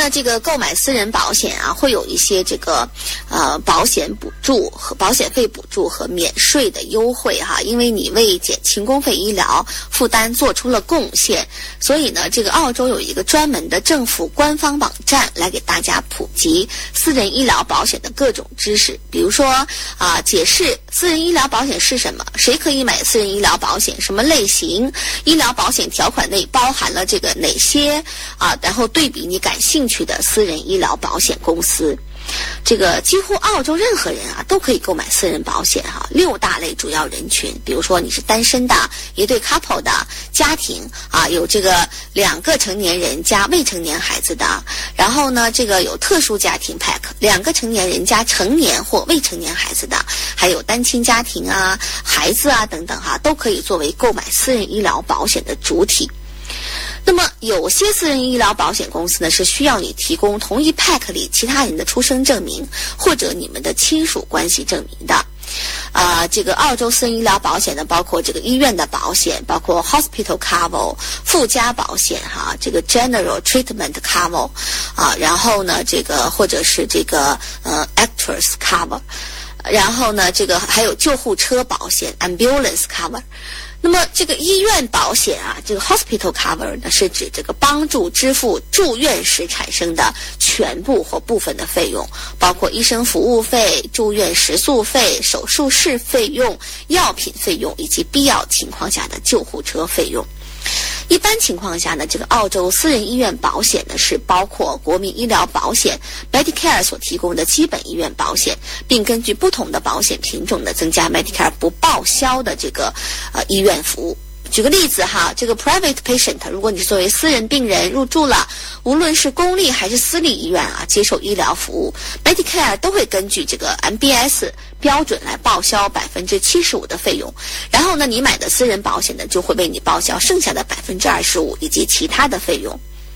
那这个购买私人保险啊，会有一些这个保险补助和保险费补助和免税的优惠哈，因为你为减轻公费医疗负担做出了贡献，所以呢，这个澳洲有一个专门的政府官方网站来给大家普及私人医疗保险的各种知识，比如说解释私人医疗保险是什么，谁可以买私人医疗保险，什么类型，医疗保险条款内包含了这个哪些然后对比你感兴趣的私人医疗保险公司。这个几乎澳洲任何人都可以购买私人保险6大类主要人群，比如说你是单身的、一对 couple 的家庭有这个2个成年人加未成年孩子的，然后呢这个有特殊家庭 pack，2个成年人加成年或未成年孩子的，还有单亲家庭孩子等等都可以作为购买私人医疗保险的主体。那么有些私人医疗保险公司呢是需要你提供同一 pack 里其他人的出生证明或者你们的亲属关系证明的。这个澳洲私人医疗保险呢，包括这个医院的保险，包括 hospital cover 附加保险这个 general treatment cover 然后呢这个或者是这个actors cover， 然后呢这个还有救护车保险 ambulance cover。那么这个医院保险这个 hospital cover 呢，是指这个帮助支付住院时产生的全部或部分的费用，包括医生服务费、住院食宿费、手术室费用、药品费用以及必要情况下的救护车费用。一般情况下呢，这个澳洲私人医院保险呢是包括国民医疗保险 Medicare 所提供的基本医院保险，并根据不同的保险品种呢增加 Medicare 不报销的这个医院服务。举个例子这个 private patient， 如果你是作为私人病人入住了，无论是公立还是私立医院接受医疗服务， Medicare 都会根据这个 MBS 标准来报销75%的费用，然后呢你买的私人保险呢就会为你报销剩下的25%以及其他的费用。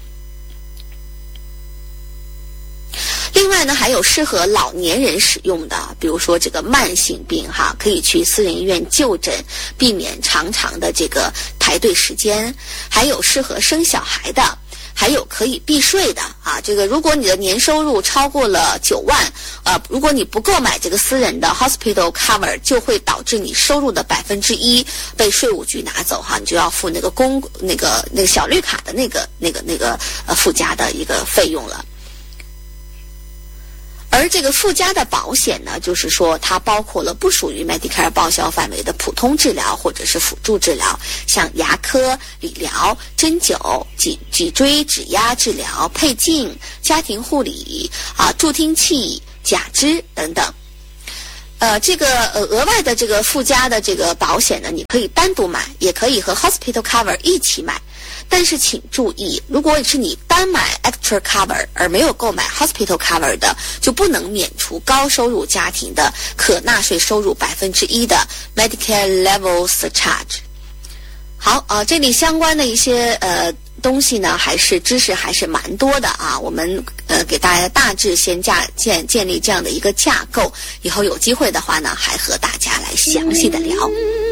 另外呢，还有适合老年人使用的，比如说这个慢性病可以去私人医院就诊，避免长长的这个排队时间。还有适合生小孩的，还有可以避税的这个如果你的年收入超过了9万，如果你不购买这个私人的 hospital cover， 就会导致你收入的1%被税务局拿走你就要付那个小绿卡的那个附加的一个费用了。而这个附加的保险呢，就是说它包括了不属于 Medicare 报销范围的普通治疗或者是辅助治疗，像牙科、理疗、针灸、脊椎指压治疗、配镜、家庭护理助听器、假肢等等。这个额外的这个附加的这个保险呢，你可以单独买，也可以和 hospital cover 一起买。但是请注意，如果是你单买 extra cover 而没有购买 hospital cover 的，就不能免除高收入家庭的可纳税收入1%的 Medicare level surcharge。好这里相关的一些东西呢，知识还是蛮多的我们给大家大致先建立这样的一个架构，以后有机会的话呢，还和大家来详细的聊。